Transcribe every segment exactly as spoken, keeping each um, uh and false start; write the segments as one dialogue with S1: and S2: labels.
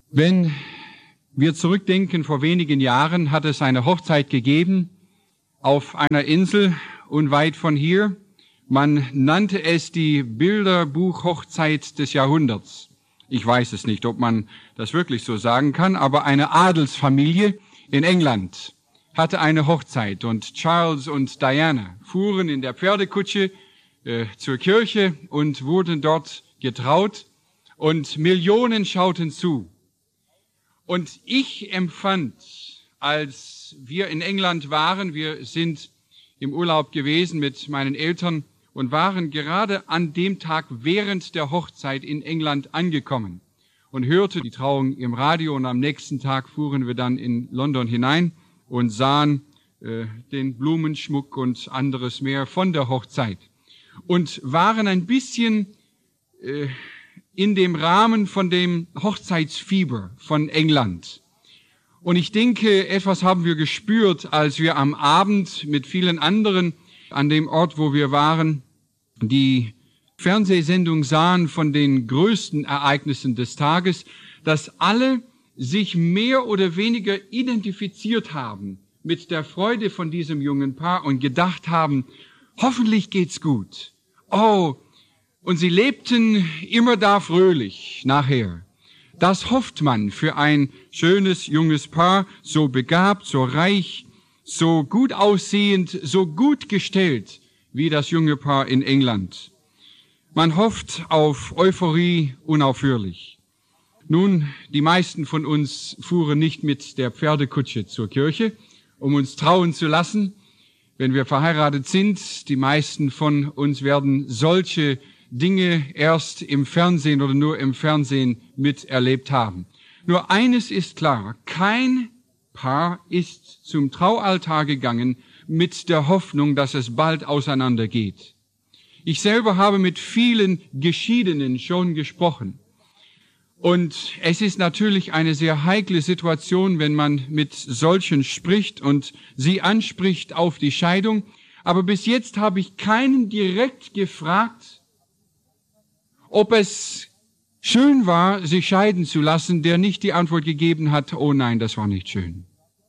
S1: Wenn wir zurückdenken, vor wenigen Jahren hat es eine Hochzeit gegeben auf einer Insel unweit von hier. Man nannte es die Bilderbuch-Hochzeit des Jahrhunderts. Ich weiß es nicht, ob man das wirklich so sagen kann, aber eine Adelsfamilie in England hatte eine Hochzeit und Charles und Diana fuhren in der Pferdekutsche äh, zur Kirche und wurden dort getraut und Millionen schauten zu. Und ich empfand, als wir in England waren, wir sind im Urlaub gewesen mit meinen Eltern und waren gerade an dem Tag während der Hochzeit in England angekommen und hörte die Trauung im Radio und am nächsten Tag fuhren wir dann in London hinein und sahen äh, den Blumenschmuck und anderes mehr von der Hochzeit und waren ein bisschen äh, in dem Rahmen von dem Hochzeitsfieber von England. Und ich denke, etwas haben wir gespürt, als wir am Abend mit vielen anderen an dem Ort, wo wir waren, die Fernsehsendung sahen von den größten Ereignissen des Tages, dass alle sich mehr oder weniger identifiziert haben mit der Freude von diesem jungen Paar und gedacht haben, hoffentlich geht's gut. Oh, und sie lebten immer da fröhlich nachher. Das hofft man für ein schönes junges Paar, so begabt, so reich, so gut aussehend, so gut gestellt wie das junge Paar in England. Man hofft auf Euphorie unaufhörlich. Nun, die meisten von uns fuhren nicht mit der Pferdekutsche zur Kirche, um uns trauen zu lassen. Wenn wir verheiratet sind, die meisten von uns werden solche Dinge erst im Fernsehen oder nur im Fernsehen miterlebt haben. Nur eines ist klar, kein Paar ist zum Traualtar gegangen mit der Hoffnung, dass es bald auseinandergeht. Ich selber habe mit vielen Geschiedenen schon gesprochen. Und es ist natürlich eine sehr heikle Situation, wenn man mit solchen spricht und sie anspricht auf die Scheidung. Aber bis jetzt habe ich keinen direkt gefragt, ob es schön war, sich scheiden zu lassen, der nicht die Antwort gegeben hat, oh nein, das war nicht schön.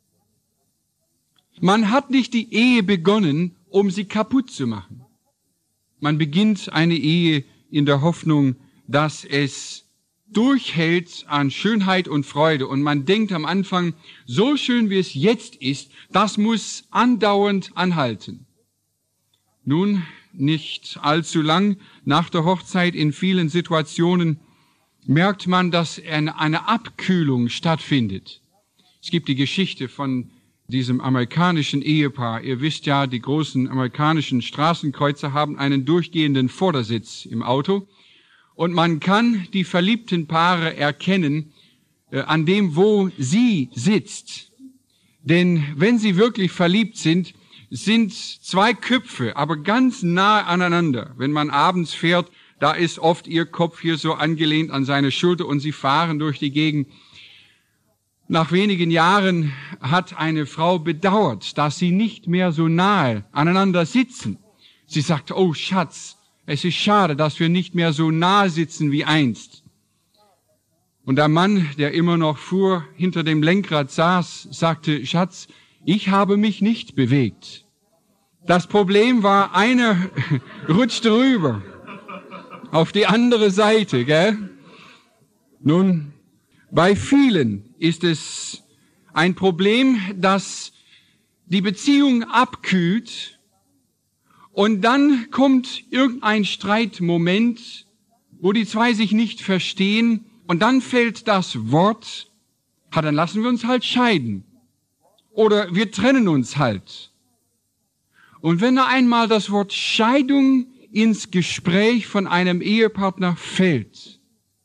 S1: Man hat nicht die Ehe begonnen, um sie kaputt zu machen. Man beginnt eine Ehe in der Hoffnung, dass es durchhält an Schönheit und Freude. Und man denkt am Anfang, so schön wie es jetzt ist, das muss andauernd anhalten. Nun, nicht allzu lang nach der Hochzeit in vielen Situationen merkt man, dass eine Abkühlung stattfindet. Es gibt die Geschichte von diesem amerikanischen Ehepaar. Ihr wisst ja, die großen amerikanischen Straßenkreuzer haben einen durchgehenden Vordersitz im Auto. Und man kann die verliebten Paare erkennen äh, an dem, wo sie sitzt. Denn wenn sie wirklich verliebt sind, sind zwei Köpfe, aber ganz nah aneinander. Wenn man abends fährt, da ist oft ihr Kopf hier so angelehnt an seine Schulter und sie fahren durch die Gegend. Nach wenigen Jahren hat eine Frau bedauert, dass sie nicht mehr so nahe aneinander sitzen. Sie sagt, oh Schatz, es ist schade, dass wir nicht mehr so nahe sitzen wie einst. Und der Mann, der immer noch fuhr, hinter dem Lenkrad saß, sagte, Schatz, ich habe mich nicht bewegt. Das Problem war, einer rutschte rüber auf die andere Seite, gell? Nun, bei vielen ist es ein Problem, dass die Beziehung abkühlt und dann kommt irgendein Streitmoment, wo die zwei sich nicht verstehen und dann fällt das Wort, ja, dann lassen wir uns halt scheiden. Oder wir trennen uns halt. Und wenn einmal das Wort Scheidung ins Gespräch von einem Ehepartner fällt,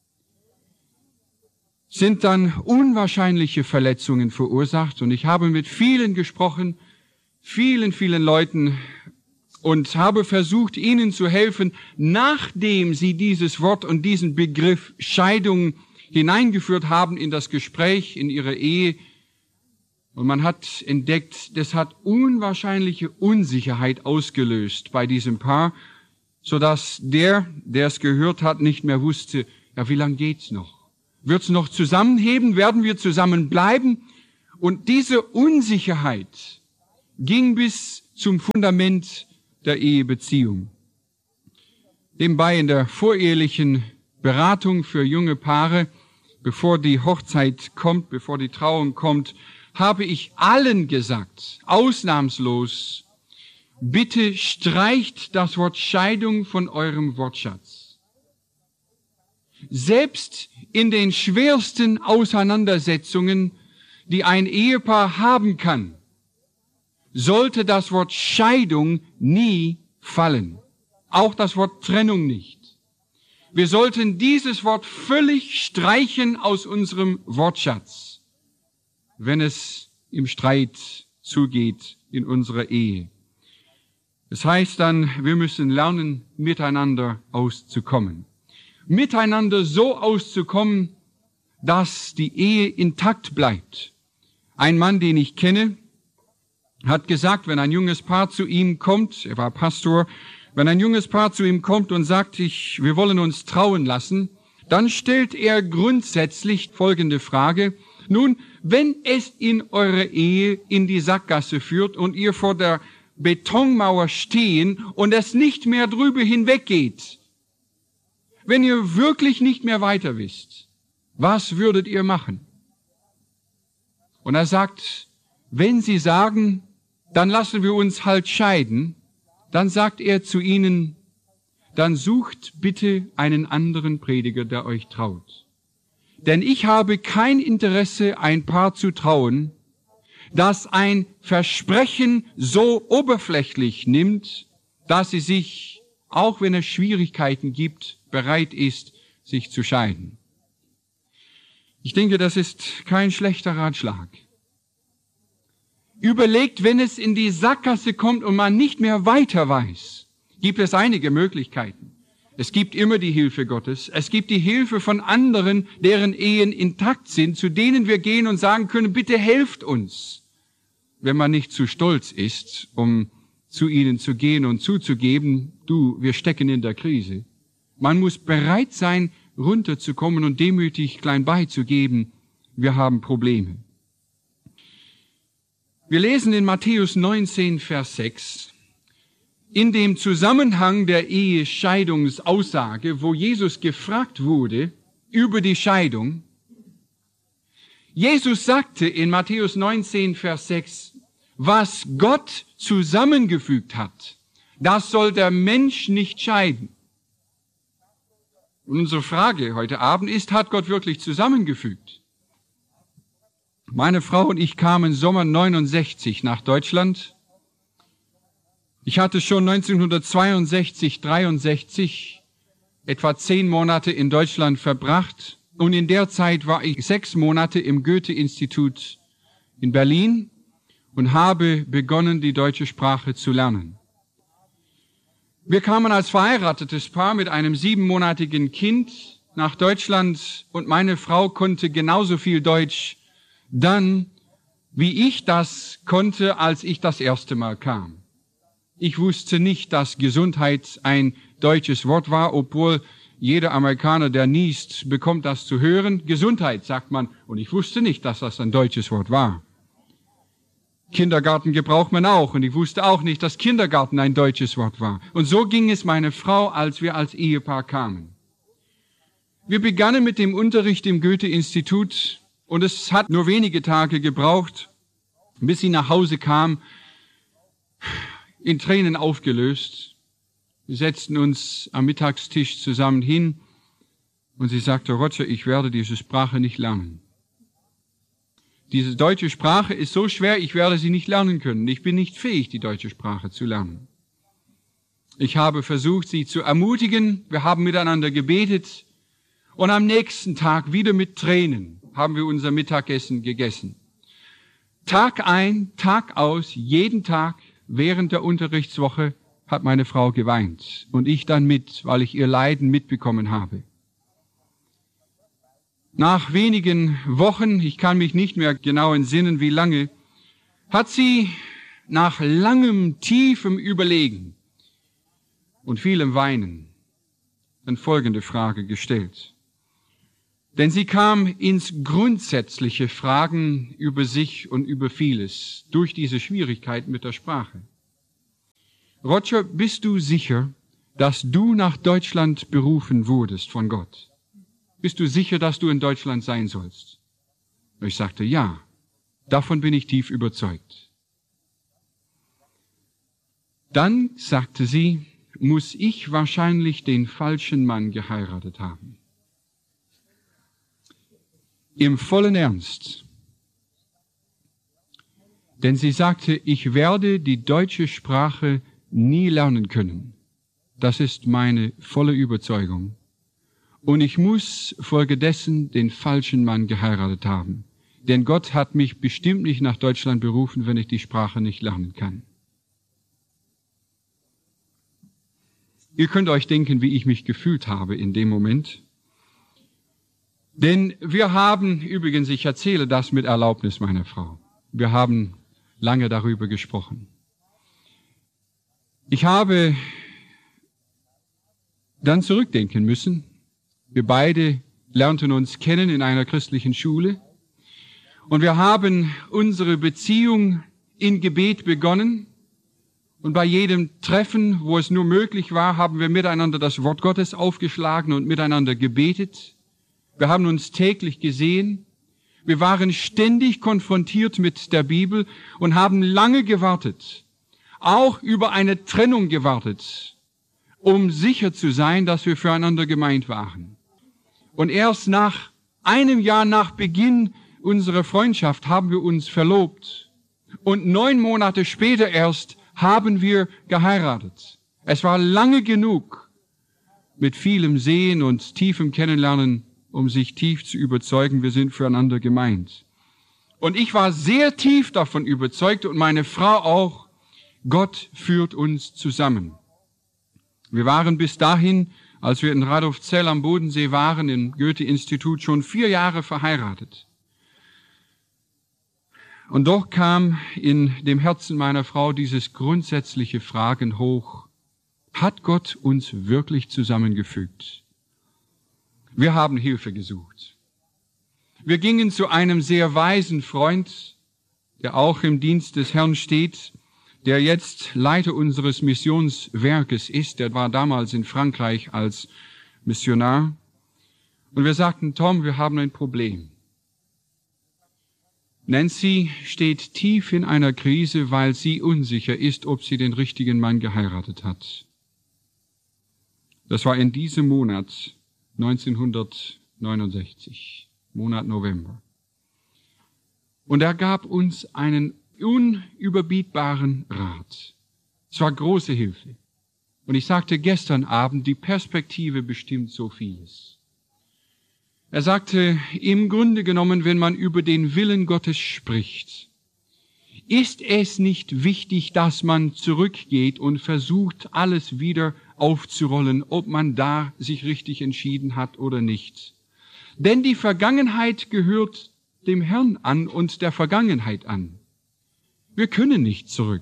S1: sind dann unwahrscheinliche Verletzungen verursacht. Und ich habe mit vielen gesprochen, vielen, vielen Leuten und habe versucht, ihnen zu helfen, nachdem sie dieses Wort und diesen Begriff Scheidung hineingeführt haben in das Gespräch, in ihre Ehe. Und man hat entdeckt, das hat unwahrscheinliche Unsicherheit ausgelöst bei diesem Paar, sodass der, der es gehört hat, nicht mehr wusste, ja, wie lang geht's noch? Wird es noch zusammenheben? Werden wir zusammenbleiben? Und diese Unsicherheit ging bis zum Fundament der Ehebeziehung. Nebenbei in der vorehelichen Beratung für junge Paare, bevor die Hochzeit kommt, bevor die Trauung kommt, habe ich allen gesagt, ausnahmslos, bitte streicht das Wort Scheidung von eurem Wortschatz. Selbst in den schwersten Auseinandersetzungen, die ein Ehepaar haben kann, sollte das Wort Scheidung nie fallen. Auch das Wort Trennung nicht. Wir sollten dieses Wort völlig streichen aus unserem Wortschatz, wenn es im Streit zugeht in unserer Ehe. Das heißt dann, wir müssen lernen, miteinander auszukommen. Miteinander so auszukommen, dass die Ehe intakt bleibt. Ein Mann, den ich kenne, hat gesagt, wenn ein junges Paar zu ihm kommt, er war Pastor, wenn ein junges Paar zu ihm kommt und sagt, ich, wir wollen uns trauen lassen, dann stellt er grundsätzlich folgende Frage: Nun, wenn es in eurer Ehe in die Sackgasse führt und ihr vor der Betonmauer stehen und es nicht mehr drüber hinweggeht, wenn ihr wirklich nicht mehr weiter wisst, was würdet ihr machen? Und er sagt, wenn sie sagen, dann lassen wir uns halt scheiden, dann sagt er zu ihnen, dann sucht bitte einen anderen Prediger, der euch traut. Denn ich habe kein Interesse, ein Paar zu trauen, das ein Versprechen so oberflächlich nimmt, dass sie sich, auch wenn es Schwierigkeiten gibt, bereit ist, sich zu scheiden. Ich denke, das ist kein schlechter Ratschlag. Überlegt, wenn es in die Sackgasse kommt und man nicht mehr weiter weiß, gibt es einige Möglichkeiten. Es gibt immer die Hilfe Gottes. Es gibt die Hilfe von anderen, deren Ehen intakt sind, zu denen wir gehen und sagen können, bitte helft uns, wenn man nicht zu stolz ist, um zu ihnen zu gehen und zuzugeben, du, wir stecken in der Krise. Man muss bereit sein, runterzukommen und demütig klein beizugeben, wir haben Probleme. Wir lesen in Matthäus neunzehn, Vers sechs, in dem Zusammenhang der Ehescheidungsaussage, wo Jesus gefragt wurde über die Scheidung. Jesus sagte in Matthäus neunzehn, Vers sechs, was Gott zusammengefügt hat, das soll der Mensch nicht scheiden. Und unsere Frage heute Abend ist, hat Gott wirklich zusammengefügt? Meine Frau und ich kamen Sommer neunundsechzig nach Deutschland. Ich hatte schon neunzehnhundertzweiundsechzig, dreiundsechzig etwa zehn Monate in Deutschland verbracht. Und in der Zeit war ich sechs Monate im Goethe-Institut in Berlin und habe begonnen, die deutsche Sprache zu lernen. Wir kamen als verheiratetes Paar mit einem siebenmonatigen Kind nach Deutschland und meine Frau konnte genauso viel Deutsch dann, wie ich das konnte, als ich das erste Mal kam. Ich wusste nicht, dass Gesundheit ein deutsches Wort war, obwohl jeder Amerikaner, der niest, bekommt das zu hören. Gesundheit, sagt man. Und ich wusste nicht, dass das ein deutsches Wort war. Kindergarten gebraucht man auch. Und ich wusste auch nicht, dass Kindergarten ein deutsches Wort war. Und so ging es meiner Frau, als wir als Ehepaar kamen. Wir begannen mit dem Unterricht im Goethe-Institut. Und es hat nur wenige Tage gebraucht, bis sie nach Hause kam, in Tränen aufgelöst. Wir setzten uns am Mittagstisch zusammen hin und sie sagte, Roger, ich werde diese Sprache nicht lernen. Diese deutsche Sprache ist so schwer, ich werde sie nicht lernen können. Ich bin nicht fähig, die deutsche Sprache zu lernen. Ich habe versucht, sie zu ermutigen. Wir haben miteinander gebetet und am nächsten Tag wieder mit Tränen haben wir unser Mittagessen gegessen. Tag ein, Tag aus, jeden Tag während der Unterrichtswoche hat meine Frau geweint und ich dann mit, weil ich ihr Leiden mitbekommen habe. Nach wenigen Wochen, ich kann mich nicht mehr genau entsinnen, wie lange, hat sie nach langem, tiefem Überlegen und vielem Weinen dann folgende Frage gestellt. Denn sie kam ins grundsätzliche Fragen über sich und über vieles durch diese Schwierigkeit mit der Sprache. Roger, bist du sicher, dass du nach Deutschland berufen wurdest von Gott? Bist du sicher, dass du in Deutschland sein sollst? Ich sagte, ja, davon bin ich tief überzeugt. Dann, sagte sie, muss ich wahrscheinlich den falschen Mann geheiratet haben. Im vollen Ernst. Denn sie sagte, ich werde die deutsche Sprache nie lernen können. Das ist meine volle Überzeugung. Und ich muss folgedessen den falschen Mann geheiratet haben. Denn Gott hat mich bestimmt nicht nach Deutschland berufen, wenn ich die Sprache nicht lernen kann. Ihr könnt euch denken, wie ich mich gefühlt habe in dem Moment. Denn wir haben, übrigens, ich erzähle das mit Erlaubnis meiner Frau. Wir haben lange darüber gesprochen. Ich habe dann zurückdenken müssen. Wir beide lernten uns kennen in einer christlichen Schule. Und wir haben unsere Beziehung in Gebet begonnen. Und bei jedem Treffen, wo es nur möglich war, haben wir miteinander das Wort Gottes aufgeschlagen und miteinander gebetet. Wir haben uns täglich gesehen. Wir waren ständig konfrontiert mit der Bibel und haben lange gewartet, auch über eine Trennung gewartet, um sicher zu sein, dass wir füreinander gemeint waren. Und erst nach einem Jahr nach Beginn unserer Freundschaft haben wir uns verlobt. Und neun Monate später erst haben wir geheiratet. Es war lange genug mit vielem Sehen und tiefem Kennenlernen, um sich tief zu überzeugen, wir sind füreinander gemeint. Und ich war sehr tief davon überzeugt und meine Frau auch, Gott führt uns zusammen. Wir waren bis dahin, als wir in Radolfzell am Bodensee waren, im Goethe-Institut, schon vier Jahre verheiratet. Und doch kam in dem Herzen meiner Frau dieses grundsätzliche Fragen hoch. Hat Gott uns wirklich zusammengefügt? Wir haben Hilfe gesucht. Wir gingen zu einem sehr weisen Freund, der auch im Dienst des Herrn steht, der jetzt Leiter unseres Missionswerkes ist. Der war damals in Frankreich als Missionar. Und wir sagten, Tom, wir haben ein Problem. Nancy steht tief in einer Krise, weil sie unsicher ist, ob sie den richtigen Mann geheiratet hat. Das war in diesem Monat neunzehnhundertneunundsechzig, Monat November. Und er gab uns einen unüberbietbaren Rat. Es war große Hilfe. Und ich sagte gestern Abend, die Perspektive bestimmt so vieles. Er sagte, im Grunde genommen, wenn man über den Willen Gottes spricht, ist es nicht wichtig, dass man zurückgeht und versucht, alles wieder aufzurollen, ob man da sich richtig entschieden hat oder nicht. Denn die Vergangenheit gehört dem Herrn an und der Vergangenheit an. Wir können nicht zurück.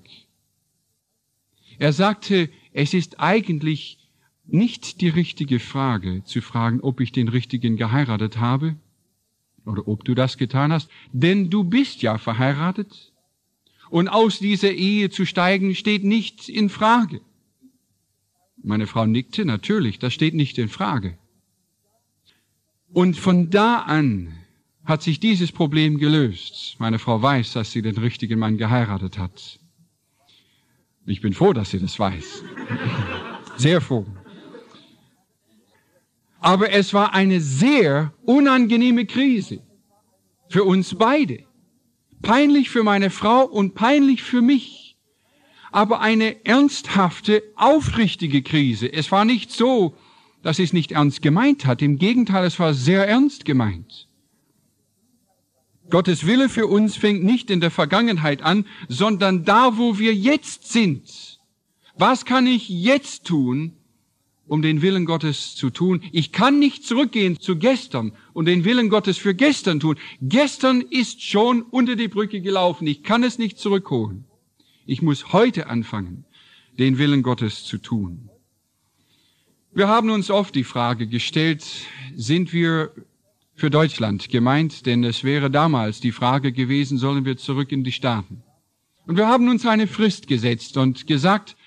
S1: Er sagte, es ist eigentlich nicht die richtige Frage, zu fragen, ob ich den Richtigen geheiratet habe oder ob du das getan hast, denn du bist ja verheiratet und aus dieser Ehe zu steigen steht nicht in Frage. Meine Frau nickte, natürlich, das steht nicht in Frage. Und von da an hat sich dieses Problem gelöst. Meine Frau weiß, dass sie den richtigen Mann geheiratet hat. Ich bin froh, dass sie das weiß. Sehr froh. Aber es war eine sehr unangenehme Krise für uns beide. Peinlich für meine Frau und peinlich für mich. Aber eine ernsthafte, aufrichtige Krise. Es war nicht so, dass sie es nicht ernst gemeint hat. Im Gegenteil, es war sehr ernst gemeint. Gottes Wille für uns fängt nicht in der Vergangenheit an, sondern da, wo wir jetzt sind. Was kann ich jetzt tun, um den Willen Gottes zu tun? Ich kann nicht zurückgehen zu gestern und den Willen Gottes für gestern tun. Gestern ist schon unter die Brücke gelaufen. Ich kann es nicht zurückholen. Ich muss heute anfangen, den Willen Gottes zu tun. Wir haben uns oft die Frage gestellt, sind wir für Deutschland gemeint, denn es wäre damals die Frage gewesen, sollen wir zurück in die Staaten. Und wir haben uns eine Frist gesetzt und gesagt,